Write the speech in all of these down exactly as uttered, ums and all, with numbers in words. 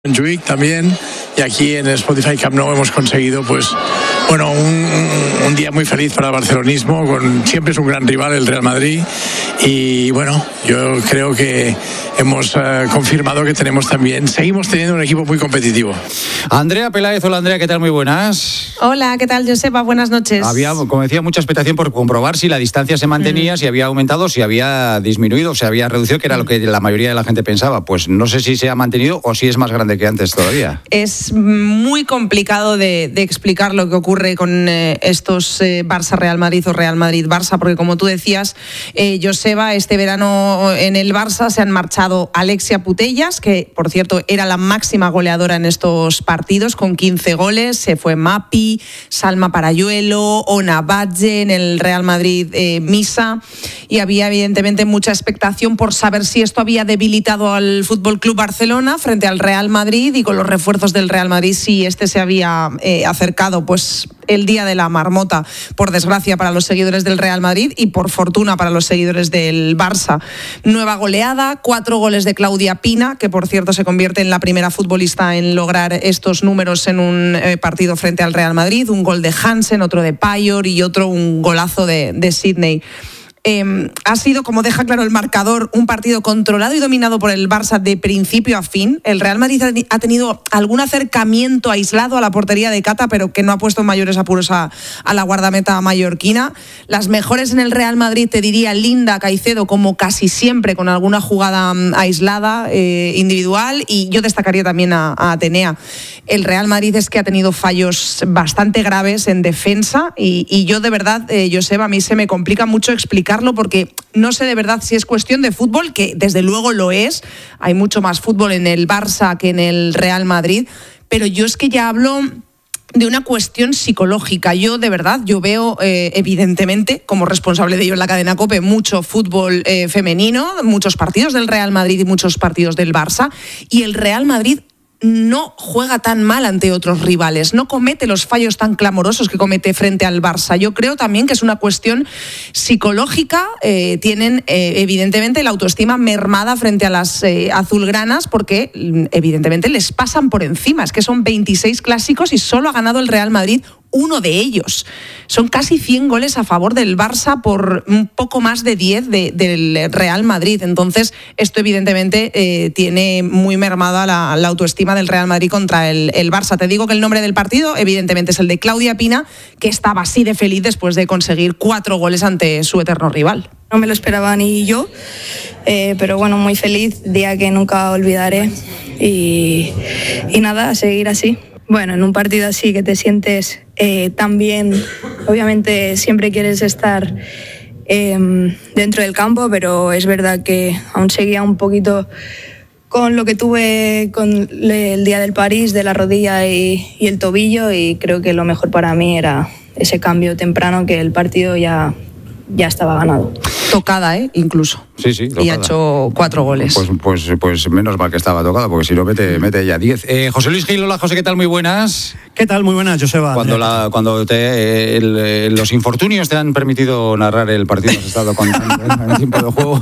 En Montjuïc también, y aquí en Spotify Camp Nou hemos conseguido pues bueno un, un día muy feliz para el barcelonismo, con siempre es un gran rival el Real Madrid, y bueno, yo creo que hemos uh, confirmado que tenemos también, seguimos teniendo un equipo muy competitivo. Andrea Peláez, hola Andrea, ¿qué tal? Muy buenas. Hola, ¿qué tal, Joseba? Buenas noches. Había, como decía, mucha expectación por comprobar si la distancia se mantenía, mm. si había aumentado, si había disminuido, si había reducido, que era lo que la mayoría de la gente pensaba. Pues no sé si se ha mantenido o si es más grande que antes todavía. Es muy complicado de, de explicar lo que ocurre con eh, estos eh, Barça-Real Madrid o Real Madrid-Barça, porque como tú decías, eh, Joseba, este verano en el Barça se han marchado Alexia Putellas, que por cierto era la máxima goleadora en estos partidos con quince goles, se fue Mapi, Salma Parayuelo, Ona Badge, en el Real Madrid eh, Misa, y había evidentemente mucha expectación por saber si esto había debilitado al F C Barcelona frente al Real Madrid, y con los refuerzos del Real Madrid si este se había eh, acercado pues el día de la marmota, por desgracia para los seguidores del Real Madrid y por fortuna para los seguidores del Barça. Nueva goleada, cuatro goles de Claudia Pina, que por cierto se convierte en la primera futbolista en lograr estos números en un eh, partido frente al Real Madrid, un gol de Hansen, otro de Payor y otro un golazo de, de Sidney. Eh, ha sido, como deja claro el marcador, un partido controlado y dominado por el Barça de principio a fin. El Real Madrid ha tenido algún acercamiento aislado a la portería de Cata, pero que no ha puesto en mayores apuros a, a la guardameta mallorquina. Las mejores en el Real Madrid, te diría Linda, Caicedo, como casi siempre, con alguna jugada aislada, eh, individual, y yo destacaría también a, a Atenea. El Real Madrid es que ha tenido fallos bastante graves en defensa, y, y yo de verdad, eh, Joseba, a mí se me complica mucho explicar, porque no sé de verdad si es cuestión de fútbol, que desde luego lo es, hay mucho más fútbol en el Barça que en el Real Madrid, pero yo es que ya hablo de una cuestión psicológica. Yo de verdad, yo veo eh, evidentemente, como responsable de ello en la cadena COPE, mucho fútbol eh, femenino, muchos partidos del Real Madrid y muchos partidos del Barça, y el Real Madrid no juega tan mal ante otros rivales, no comete los fallos tan clamorosos que comete frente al Barça. Yo creo también que es una cuestión psicológica, eh, tienen eh, evidentemente la autoestima mermada frente a las eh, azulgranas, porque evidentemente les pasan por encima, es que son veintiséis clásicos y solo ha ganado el Real Madrid uno de ellos. Son casi cien goles a favor del Barça por un poco más de diez de, del Real Madrid. Entonces, esto evidentemente eh, tiene muy mermada la, la autoestima del Real Madrid contra el, el Barça. Te digo que el nombre del partido, evidentemente, es el de Claudia Pina, que estaba así de feliz después de conseguir cuatro goles ante su eterno rival. No me lo esperaba ni yo, eh, pero bueno, muy feliz, día que nunca olvidaré, y, y nada, a seguir así. Bueno, en un partido así que te sientes eh, tan bien, obviamente siempre quieres estar eh, dentro del campo, pero es verdad que aún seguía un poquito con lo que tuve con el día del París, de la rodilla y, y el tobillo, y creo que lo mejor para mí era ese cambio temprano, que el partido ya, ya estaba ganado. Tocada, ¿eh? Incluso. Sí, sí, tocada. Y ha hecho cuatro goles. Pues, pues, pues menos mal que estaba tocada, porque si no mete, mete ya diez. Eh, José Luis Gil, hola José, ¿qué tal? Muy buenas. ¿Qué tal? Muy buenas, Joseba. Cuando, la, cuando te, el, el, los infortunios te han permitido narrar el partido, has estado con el tiempo de juego.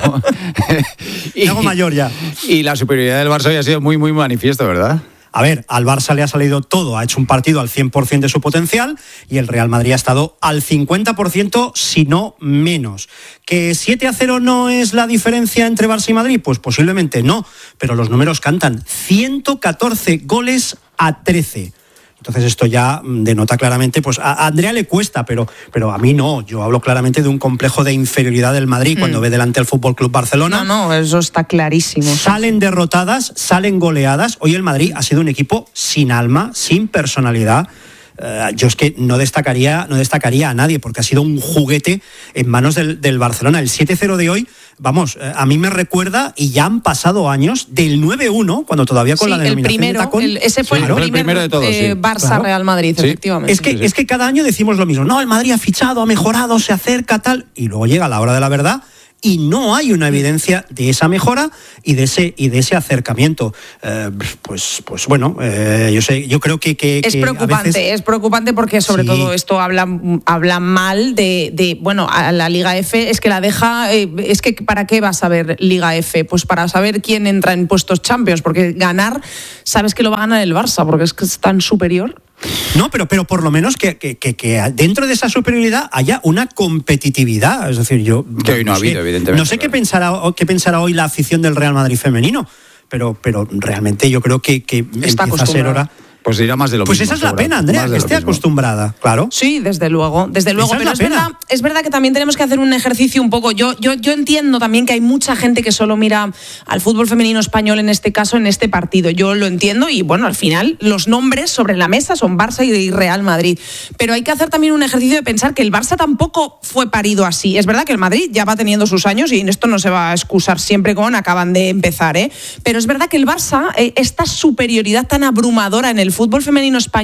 y, Algo mayor ya. Y la superioridad del Barça hoy ha sido muy, muy manifiesto, ¿verdad? A ver, al Barça le ha salido todo, ha hecho un partido al cien por ciento de su potencial, y el Real Madrid ha estado al cincuenta por ciento, si no menos. ¿Que siete a cero no es la diferencia entre Barça y Madrid? Pues posiblemente no, pero los números cantan. ciento catorce goles a trece. Entonces esto ya denota claramente, pues a Andrea le cuesta, pero, pero a mí no. Yo hablo claramente de un complejo de inferioridad del Madrid mm. cuando ve delante al F C Barcelona. No, no, eso está clarísimo. Salen derrotadas, salen goleadas. Hoy el Madrid ha sido un equipo sin alma, sin personalidad. Uh, yo es que no destacaría, no destacaría a nadie, porque ha sido un juguete en manos del, del Barcelona. El siete cero de hoy, vamos, a mí me recuerda, y ya han pasado años, del nueve uno, cuando todavía con sí, la denominación el primero, de tacón. El, ese fue sí, el, primer, el primero de todos, eh, sí. Barça-Real claro. Madrid, sí. efectivamente. Es que, sí. es que cada año decimos lo mismo. No, el Madrid ha fichado, ha mejorado, se acerca, tal. Y luego llega la hora de la verdad y no hay una evidencia de esa mejora y de ese y de ese acercamiento. Eh, pues pues bueno, eh, yo sé, yo creo que, que es que preocupante, veces... es preocupante porque sobre sí. todo esto habla habla mal de, de bueno, a la Liga F, es que la deja, eh, es que ¿para qué vas a ver Liga F? Pues para saber quién entra en puestos Champions, porque ganar, sabes que lo va a ganar el Barça, porque es que es tan superior. No, pero, pero por lo menos que, que, que, que dentro de esa superioridad haya una competitividad. Es decir, yo... Que hoy no, no ha habido, sé, evidentemente. No sé qué pensará, qué pensará hoy la afición del Real Madrid femenino, pero, pero realmente yo creo que, que empieza a ser hora... Pues dirá más de lo pues mismo. Pues esa es la pena, Andrea, que esté mismo. acostumbrada, claro. Sí, desde luego, desde luego. Esa pero es, es verdad, es verdad que también tenemos que hacer un ejercicio un poco. Yo, yo, yo entiendo también que hay mucha gente que solo mira al fútbol femenino español en este caso, en este partido. Yo lo entiendo y bueno, al final los nombres sobre la mesa son Barça y Real Madrid. Pero hay que hacer también un ejercicio de pensar que el Barça tampoco fue parido así. Es verdad que el Madrid ya va teniendo sus años y en esto no se va a excusar siempre con acaban de empezar, ¿eh? Pero es verdad que el Barça, eh, esta superioridad tan abrumadora en el fútbol femenino español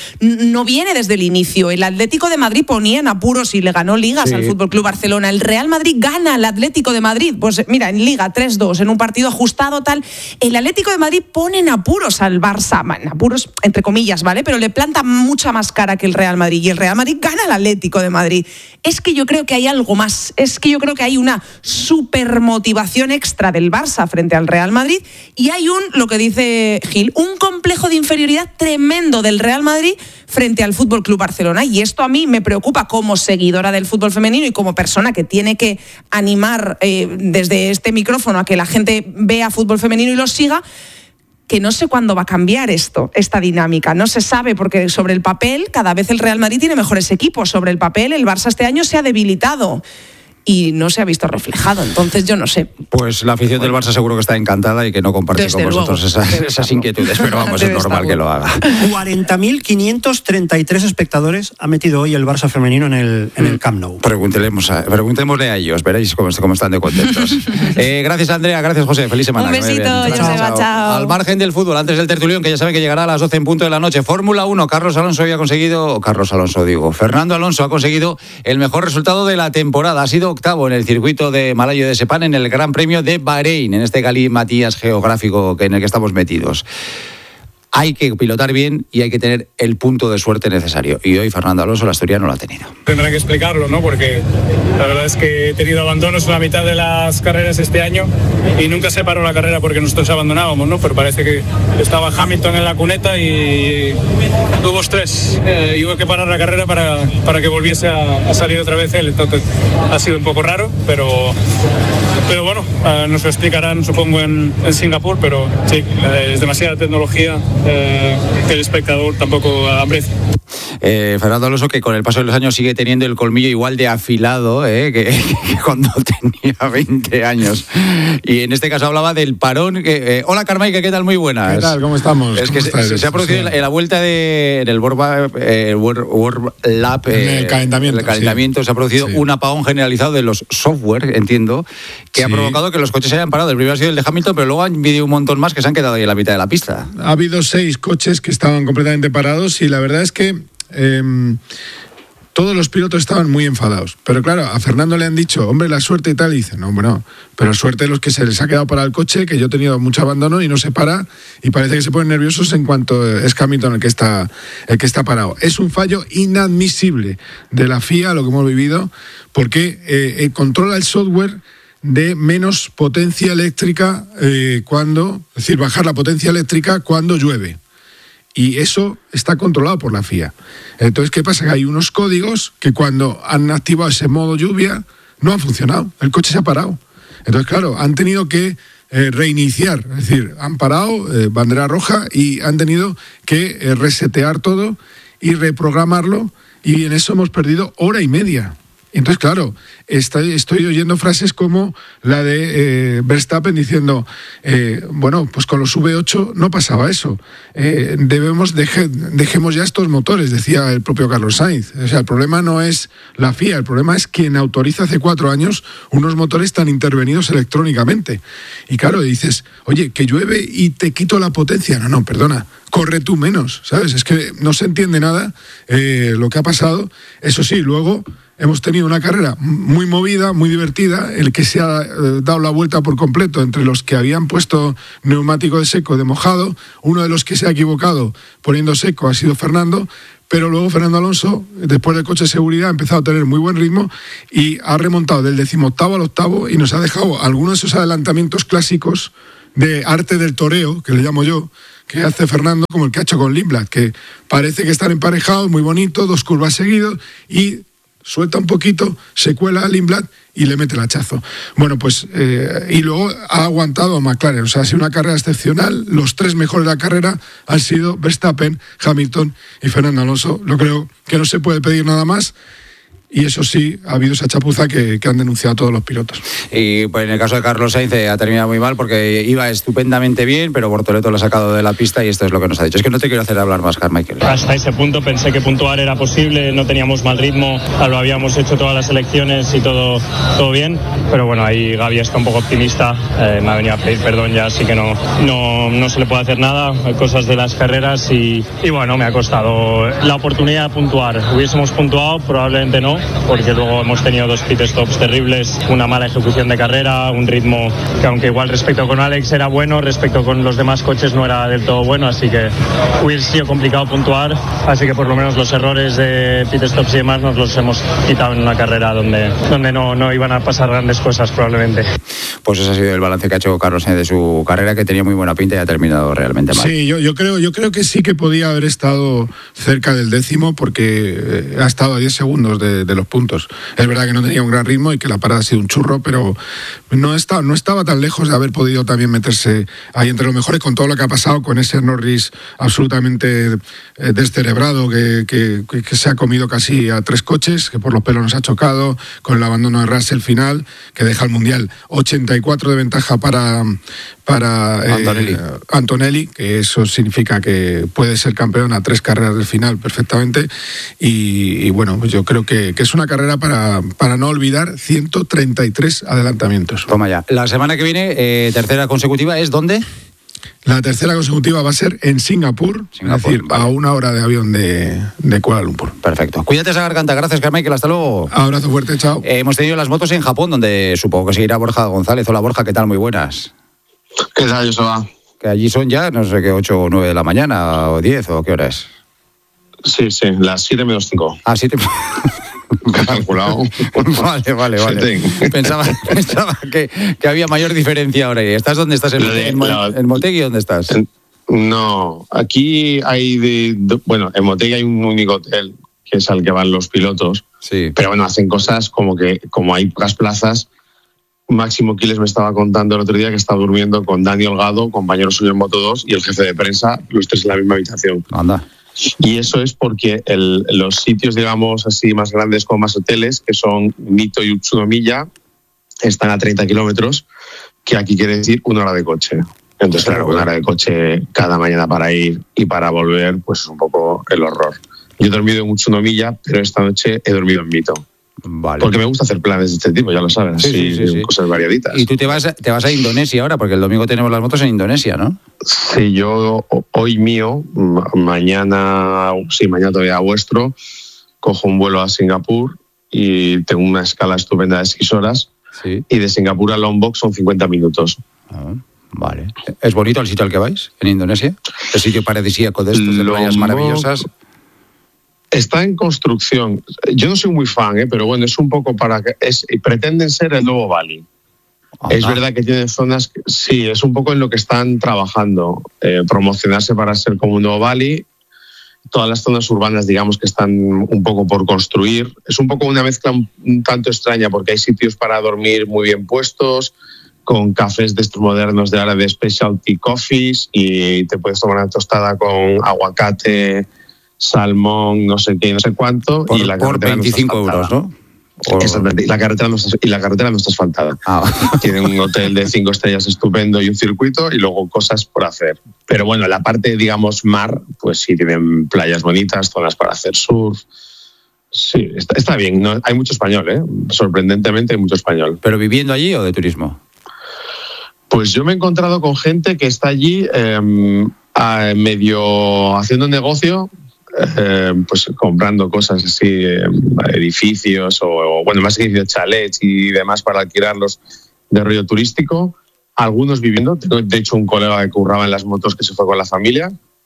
no viene desde el inicio. El Atlético de Madrid ponía en apuros y le ganó ligas sí. al F C Barcelona. El Real Madrid gana al Atlético de Madrid. Pues mira, en Liga tres dos, en un partido ajustado tal. El Atlético de Madrid pone en apuros al Barça. En apuros, entre comillas, ¿vale? Pero le planta mucha más cara que el Real Madrid. Y el Real Madrid gana al Atlético de Madrid. Es que yo creo que hay algo más. Es que yo creo que hay una supermotivación extra del Barça frente al Real Madrid. Y hay un, lo que dice Gil, un complejo de inferioridad tremendo del Real Madrid frente al F C Barcelona, y esto a mí me preocupa como seguidora del fútbol femenino y como persona que tiene que animar eh, desde este micrófono a que la gente vea fútbol femenino y lo siga, que no sé cuándo va a cambiar esto, esta dinámica, no se sabe, porque sobre el papel cada vez el Real Madrid tiene mejores equipos, sobre el papel el Barça este año se ha debilitado y no se ha visto reflejado, entonces yo no sé. Pues la afición bueno. del Barça seguro que está encantada y que no comparte Desde con vosotros luego, esas, esas inquietudes, pero vamos, es normal que lo haga. cuarenta mil quinientos treinta y tres espectadores ha metido hoy el Barça femenino en el, en el Camp Nou. Preguntémosle a, preguntémosle a ellos, veréis cómo, cómo están de contentos. eh, gracias Andrea, gracias José, feliz semana. Un besito, Joseba, chao. Al margen del fútbol, antes del tertulión, que ya saben que llegará a las doce en punto de la noche, Fórmula uno, Carlos Alonso había conseguido, Carlos Alonso digo, Fernando Alonso ha conseguido el mejor resultado de la temporada, ha sido octavo en el circuito de Malayo de Sepang en el Gran Premio de Bahrein, en este galimatías geográfico en el que estamos metidos. Hay que pilotar bien y hay que tener el punto de suerte necesario. Y hoy Fernando Alonso, la historia no lo ha tenido. Tendré que explicarlo, ¿no? Porque la verdad es que he tenido abandonos en la mitad de las carreras este año y nunca se paró la carrera porque nosotros abandonábamos, ¿no? Pero parece que estaba Hamilton en la cuneta y tuvo estrés. Eh, y hubo que parar la carrera para, para que volviese a, a salir otra vez él. Entonces ha sido un poco raro, pero, pero bueno, eh, nos lo explicarán supongo en, en Singapur, pero sí, eh, es demasiada tecnología. Eh, que el espectador tampoco aprecia. Eh, Fernando Alonso, que con el paso de los años sigue teniendo el colmillo igual de afilado eh, que, que cuando tenía veinte años. Y en este caso hablaba del parón. Que, eh, hola Carmaica, ¿qué tal? Muy buenas. ¿Qué tal? ¿Cómo estamos? Es que se, se ha producido sí. en la vuelta de, en el World, eh, World, World Lab. Eh, en el calentamiento. El calentamiento sí. Se ha producido sí. un apagón generalizado de los software, entiendo, que sí. ha provocado que los coches se hayan parado. El primero ha sido el de Hamilton, pero luego han habido un montón más que se han quedado ahí en la mitad de la pista. Ha habido seis coches que estaban completamente parados y la verdad es que Eh, todos los pilotos estaban muy enfadados, pero claro, a Fernando le han dicho, hombre, la suerte y tal, y dice, no, bueno, pero suerte los que se les ha quedado para el coche, que yo he tenido mucho abandono y no se para, y parece que se ponen nerviosos en cuanto es Hamilton el que está, el que está parado. Es un fallo inadmisible de la F I A, lo que hemos vivido, porque eh, eh, controla el software de menos potencia eléctrica eh, cuando, es decir, bajar la potencia eléctrica cuando llueve. Y eso está controlado por la F I A. Entonces, ¿qué pasa? Que hay unos códigos que cuando han activado ese modo lluvia no han funcionado. El coche se ha parado. Entonces, claro, han tenido que eh, reiniciar. Es decir, han parado, eh, bandera roja, y han tenido que eh, resetear todo y reprogramarlo. Y en eso hemos perdido hora y media. Entonces, claro, estoy, estoy oyendo frases como la de eh, Verstappen diciendo, eh, bueno, pues con los V ocho no pasaba eso. Eh, debemos deje, dejemos ya estos motores, decía el propio Carlos Sainz. O sea, el problema no es la F I A, el problema es quien autoriza hace cuatro años unos motores tan intervenidos electrónicamente. Y claro, dices, oye, que llueve y te quito la potencia. No, no, perdona. corre tú menos, ¿sabes? Es que no se entiende nada eh, lo que ha pasado. Eso sí, luego hemos tenido una carrera muy movida, muy divertida, el que se ha eh, dado la vuelta por completo entre los que habían puesto neumático de seco, de mojado. Uno de los que se ha equivocado poniendo seco ha sido Fernando, pero luego Fernando Alonso, después del coche de seguridad, ha empezado a tener muy buen ritmo y ha remontado del decimoctavo al octavo y nos ha dejado algunos de esos adelantamientos clásicos de arte del toreo, que le llamo yo, que hace Fernando, como el que ha hecho con Lindblad, que parece que están emparejados, muy bonito, dos curvas seguidos, y suelta un poquito, se cuela a Lindblad y le mete el hachazo. Bueno, pues, eh, y luego ha aguantado a McLaren, o sea, ha sido una carrera excepcional. Los tres mejores de la carrera han sido Verstappen, Hamilton y Fernando Alonso. Yo creo que no se puede pedir nada más. Y eso sí, ha habido esa chapuza que, que han denunciado todos los pilotos. Y pues en el caso de Carlos Sainz eh, ha terminado muy mal porque iba estupendamente bien, pero Bortoleto lo ha sacado de la pista y esto es lo que nos ha dicho. Es que no te quiero hacer hablar más, Carmichael. Hasta ese punto pensé que puntuar era posible, no teníamos mal ritmo, lo habíamos hecho todas las elecciones y todo, todo bien, pero bueno, ahí Gaby está un poco optimista, eh, me ha venido a pedir perdón ya, así que no, no, no se le puede hacer nada, cosas de las carreras y, y bueno, me ha costado la oportunidad de puntuar. Hubiésemos puntuado, probablemente no, porque luego hemos tenido dos pit stops terribles, una mala ejecución de carrera, un ritmo que aunque igual respecto con Alex era bueno, respecto con los demás coches no era del todo bueno, así que hubiera sido complicado puntuar, así que por lo menos los errores de pit stops y demás nos los hemos quitado en una carrera donde, donde no, no iban a pasar grandes cosas probablemente. Pues ese ha sido el balance que ha hecho Carlos Sainz de su carrera, que tenía muy buena pinta y ha terminado realmente mal. Sí, yo, yo, creo, yo creo que sí que podía haber estado cerca del décimo porque ha estado a diez segundos de, de los puntos. Es verdad que no tenía un gran ritmo y que la parada ha sido un churro, pero no, está, no estaba tan lejos de haber podido también meterse ahí entre los mejores con todo lo que ha pasado, con ese Norris absolutamente eh, descerebrado que, que, que se ha comido casi a tres coches, que por los pelos nos ha chocado, con el abandono de Russell final, que deja el Mundial ochenta y cuatro de ventaja para, para eh, Antonelli. Antonelli, que eso significa que puede ser campeón a tres carreras del final perfectamente, y, y bueno, pues yo creo que, que es una carrera para, para no olvidar, ciento treinta y tres adelantamientos. Toma ya. La semana que viene, eh, tercera consecutiva, ¿es dónde? La tercera consecutiva va a ser en Singapur, Singapur es decir, vale, a una hora de avión de, de Kuala Lumpur. Perfecto. Cuídate esa garganta. Gracias, Carmichael. Hasta luego. Abrazo fuerte, chao. Eh, hemos tenido las motos en Japón, donde supongo que seguirá Borja González. Hola, Borja, ¿qué tal? Muy buenas. ¿Qué tal, Joseba? Que allí son ya, no sé qué, ocho o nueve de la mañana, o diez, o qué hora es. Sí, sí, las siete menos cinco. Ah, siete. Calculado. Vale, vale, vale. Pensaba, pensaba que, que había mayor diferencia ahora. ¿Estás dónde estás? ¿En, en, la, en Motegi dónde estás? En, no, aquí hay de, de, bueno, en Motegi hay un único hotel que es al que van los pilotos. Sí. Pero bueno, hacen cosas como que, como hay pocas plazas. Máximo Quiles me estaba contando el otro día que estaba durmiendo con Dani Holgado, compañero suyo en Moto dos, y el jefe de prensa, los tres en la misma habitación. Anda. Y eso es porque el, los sitios, digamos, así más grandes con más hoteles, que son Mito y Utsunomiya, están a treinta kilómetros, que aquí quiere decir una hora de coche. Entonces, claro, una hora de coche cada mañana para ir y para volver, pues es un poco el horror. Yo he dormido en Utsunomiya, pero esta noche he dormido en Mito. Vale. Porque me gusta hacer planes de este tipo, ya lo saben, sí, así, sí, sí, sí. cosas variaditas. Y tú te vas, te vas a Indonesia ahora, porque el domingo tenemos las motos en Indonesia, ¿no? Sí, yo hoy mío, mañana, sí, mañana todavía vuestro, cojo un vuelo a Singapur y tengo una escala estupenda de seis horas. Sí. Y de Singapur a Lombok son cincuenta minutos. Ah, vale. ¿Es bonito el sitio al que vais, en Indonesia? ¿El sitio paradisíaco de estos, de playas maravillosas? Está en construcción. Yo no soy muy fan, ¿eh? Pero bueno, es un poco para que es, pretenden ser el nuevo Bali. Ajá. Es verdad que tienen zonas, que, sí, es un poco en lo que están trabajando, eh, promocionarse para ser como un nuevo Bali. Todas las zonas urbanas, digamos, que están un poco por construir. Es un poco una mezcla un, un tanto extraña porque hay sitios para dormir muy bien puestos, con cafés de estos modernos de ahora de specialty coffees, y te puedes tomar una tostada con aguacate, salmón, no sé qué, no sé cuánto. Por, y la por veinticinco no euros, ¿no? O... Exactamente, y la carretera no está, y la carretera no está asfaltada. Ah. Tienen un hotel de cinco estrellas estupendo y un circuito y luego cosas por hacer. Pero bueno, la parte, digamos, mar, pues sí, tienen playas bonitas, zonas para hacer surf. Sí, está, está bien. No, hay mucho español, ¿eh? Sorprendentemente hay mucho español. ¿Pero viviendo allí o de turismo? Pues yo me he encontrado con gente que está allí eh, eh, medio haciendo negocio, eh, pues comprando cosas así, eh, edificios o, o, bueno, más que chalets y demás para alquilarlos de rollo turístico. Algunos viviendo, tengo de hecho un colega que curraba en las motos que se fue con la familia,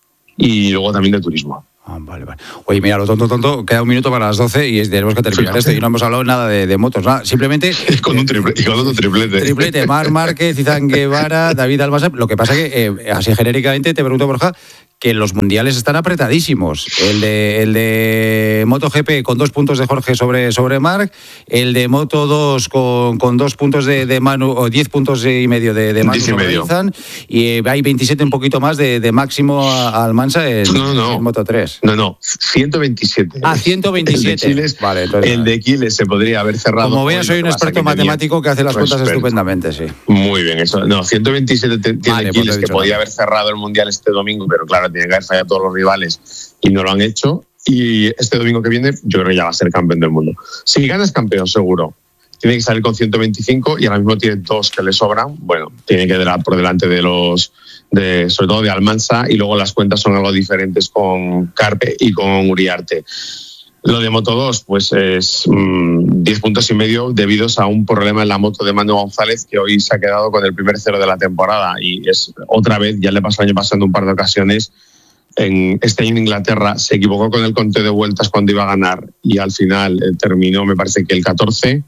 y luego también de turismo. Ah, vale, vale. Oye, mira, lo tonto, tonto, queda un minuto para las doce y tenemos que terminar sí, esto y no hemos hablado nada de, de motos, nada, simplemente... Y con un, triple, y con un triplete. Triplete, Marc Márquez, Izan Guevara, David Almasa. Lo que pasa que, eh, así genéricamente, te pregunto, Borja, que los mundiales están apretadísimos. El de, el de MotoGP con dos puntos de Jorge sobre, sobre Marc, el de Moto dos con, con dos puntos de, de Manu, o diez puntos y medio de, de Manu sobre Izan, y eh, hay veintisiete un poquito más de, de Máximo Almansa en, no, no. en Moto tres. No, no, ciento veintisiete. Ah, ciento veintisiete. El de Quiles, vale, entonces, el de Quiles se podría haber cerrado. Como veas, soy un experto matemático que hace las cuentas estupendamente, sí. Muy bien, eso. No, ciento veintisiete tiene vale, Quiles, pues que podía nada. haber cerrado el Mundial este domingo, pero claro, tiene que haber fallado a todos los rivales y no lo han hecho. Y este domingo que viene, yo creo que ya va a ser campeón del mundo. Si gana es campeón, seguro. Tiene que salir con ciento veinticinco y ahora mismo tiene dos que le sobran. Bueno, tiene que quedar por delante de los... De, sobre todo de Almansa, y luego las cuentas son algo diferentes con Carpe y con Uriarte. Lo de Moto dos, pues es mmm, diez puntos y medio debidos a un problema en la moto de Manu González, que hoy se ha quedado con el primer cero de la temporada, y es otra vez, ya le pasó el año pasado un par de ocasiones, en este año en Inglaterra se equivocó con el conteo de vueltas cuando iba a ganar y al final eh, terminó, me parece que el catorce.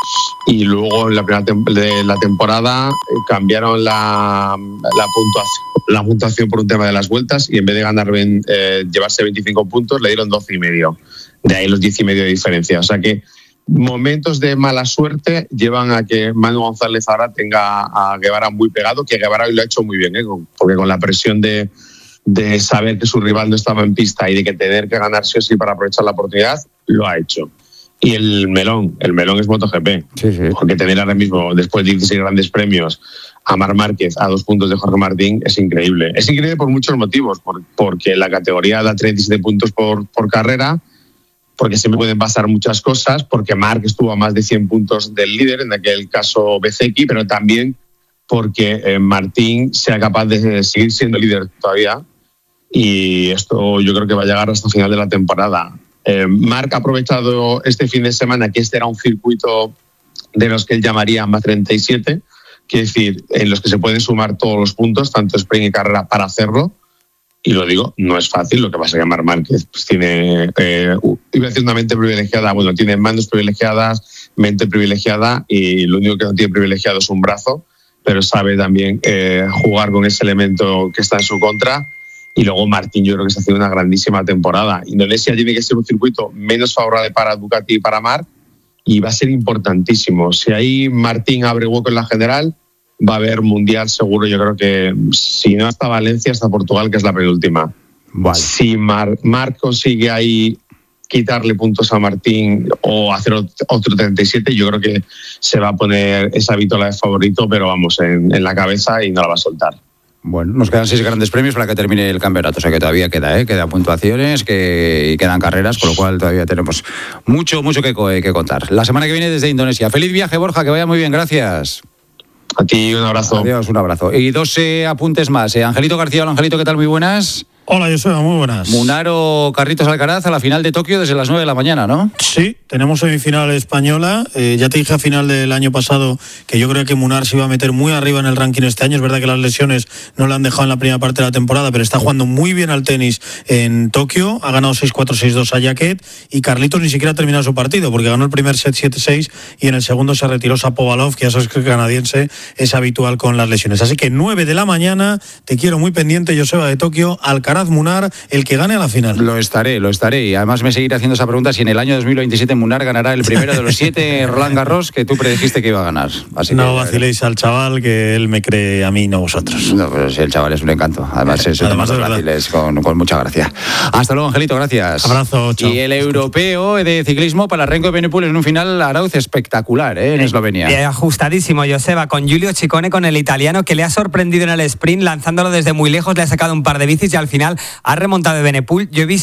Y luego en la primera tem- de la temporada eh, cambiaron la, la, puntuación, la puntuación por un tema de las vueltas, y en vez de ganar eh, llevarse veinticinco puntos le dieron doce y medio. De ahí los diez y medio de diferencia. O sea que momentos de mala suerte llevan a que Manu González ahora tenga a Guevara muy pegado, que Guevara hoy lo ha hecho muy bien, ¿eh? Porque con la presión de, de saber que su rival no estaba en pista y de que tener que ganar sí o sí para aprovechar la oportunidad, lo ha hecho. Y el melón, el melón es MotoGP. Sí, sí. Porque tener ahora mismo, después de dieciséis grandes premios, a Marc Márquez a dos puntos de Jorge Martín es increíble. Es increíble por muchos motivos, por, porque la categoría da treinta y siete puntos por, por carrera, porque siempre pueden pasar muchas cosas, porque Marc estuvo a más de cien puntos del líder, en aquel caso Bezzecchi, pero también porque eh, Martín sea capaz de seguir siendo líder todavía, y esto yo creo que va a llegar hasta el final de la temporada. Eh, Marc ha aprovechado este fin de semana, que este era un circuito de los que él llamaría más treinta y siete, que es decir, en los que se pueden sumar todos los puntos, tanto sprint y carrera, para hacerlo. Y lo digo, no es fácil. Lo que pasa es que Marc Márquez pues, tiene, eh, iba a decir una mente privilegiada, bueno, tiene manos privilegiadas, mente privilegiada, y lo único que no tiene privilegiado es un brazo, pero sabe también eh, jugar con ese elemento que está en su contra. Y luego Martín, yo creo que está haciendo una grandísima temporada. Indonesia tiene que ser un circuito menos favorable para Ducati y para Marc, y va a ser importantísimo. Si ahí Martín abre hueco en la general, va a haber mundial seguro. Yo creo que si no hasta Valencia, hasta Portugal, que es la penúltima. Vale. Si Mar- Marc consigue ahí quitarle puntos a Martín o hacer otro treinta y siete, yo creo que se va a poner esa vitola de favorito, pero vamos, en, en la cabeza, y no la va a soltar. Bueno, nos quedan seis grandes premios para que termine el campeonato, o sea que todavía queda, ¿eh? Quedan puntuaciones que, y quedan carreras, con lo cual todavía tenemos mucho, mucho que, que contar. La semana que viene desde Indonesia. Feliz viaje, Borja, que vaya muy bien, gracias. A ti un abrazo. Adiós, un abrazo. Y dos eh, apuntes más. Eh, Angelito García, hola Angelito, ¿qué tal? Muy buenas. Hola, yo soy muy buenas. Munaro Carritos Alcaraz a la final de Tokio desde las nueve de la mañana, ¿no? Sí, tenemos semifinal española. Eh, ya te dije a final del año pasado que yo creo que Munar se iba a meter muy arriba en el ranking este año. Es verdad que las lesiones no le han dejado en la primera parte de la temporada, pero está jugando muy bien al tenis en Tokio. Ha ganado seis cuatro seis dos a Jaquet, y Carlitos ni siquiera ha terminado su partido porque ganó el primer set siete seis y en el segundo se retiró Shapovalov, que ya sabes que el canadiense es habitual con las lesiones. Así que nueve de la mañana, te quiero muy pendiente, Joseba, de Tokio, Alcaraz Munar, el que gane a la final. Lo estaré, lo estaré. Y además me seguiré haciendo esa pregunta si en el año dos mil veintisiete Munar ganará el primero de los siete Roland Garros que tú predijiste que iba a ganar. Así no que, vaciléis al chaval, que él me cree a mí, no vosotros. No, pero si el chaval es un encanto. Además, es Además de vaciles con, con mucha gracia. Hasta luego, Angelito, gracias. Abrazo, chao. Y el europeo de ciclismo para Renko Evenepoel en un final Arauz espectacular, ¿eh? En Eslovenia. Eh, ajustadísimo, Joseba, con Giulio Ciccone, con el italiano, que le ha sorprendido en el sprint, lanzándolo desde muy lejos, le ha sacado un par de bicis y al final ha remontado Evenepoel. Yo he visto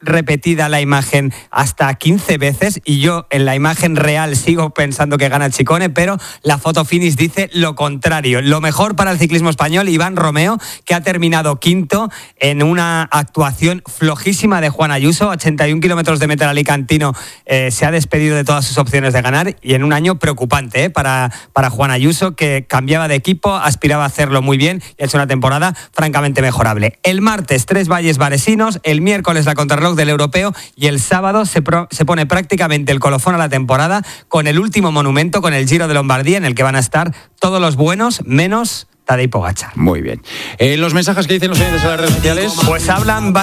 repetida la imagen hasta quince veces y yo en la imagen real sigo pensando que gana Ciccone, pero la foto finish dice lo contrario. Lo mejor para el ciclismo español, Iván Romeo, que ha terminado quinto en una actuación flojísima de Juan Ayuso, ochenta y un kilómetros de meta alicantino, eh, se ha despedido de todas sus opciones de ganar y en un año preocupante eh, para, para Juan Ayuso, que cambiaba de equipo, aspiraba a hacerlo muy bien y ha hecho una temporada francamente mejorable. El martes, tres valles varesinos, el miércoles la contrarreloj del europeo y el sábado se, pro, se pone prácticamente el colofón a la temporada con el último monumento, con el Giro de Lombardía, en el que van a estar todos los buenos menos Tadej Pogačar. Muy bien. Eh, los mensajes que dicen los oyentes en las redes sociales. Pues hablan